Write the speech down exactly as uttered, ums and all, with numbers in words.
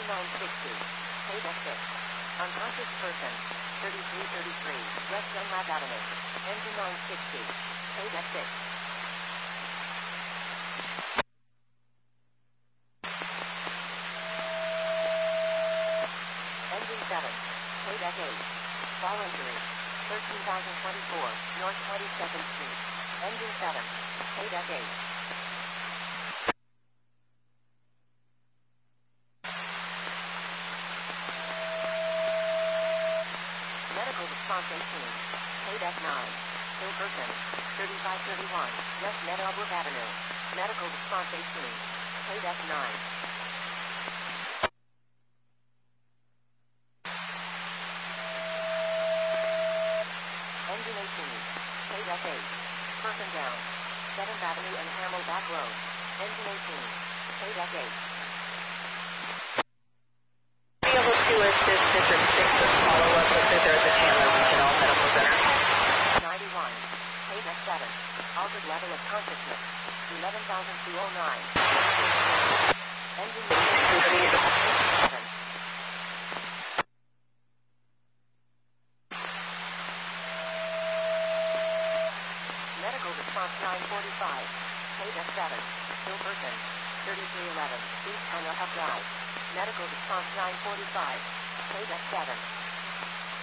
nine sixty. Paid at six. Unconscious person. thirty-three thirty-three. West Dunlap Avenue. Engine nine sixty. Paid at six. Engine seven. Paid at eight. Fall injury. thirteen thousand twenty-four. North twenty-second Street. Engine seven. Paid at eight. Medical response eighteen. Paid at nine. Ill person. thirty-five thirty-one. West Meadowbrook Avenue. Medical response eighteen. Paid at nine. Engine eighteen. Paid at eight. Person down. seventh Avenue and Hamel Back Road. Engine eighteen. Paid at eight. Be able to assist District six with follow-up if there's a Chandler Regional Medical Center. ninety-one. Paid at seven. Altered level of consciousness. eleven thousand two hundred nine. Engine seven. Medical response nine forty-five. Paid at seven. Ill person. thirty-three eleven. East Hanover Drive. Medical response nine forty-five. Paid at seven.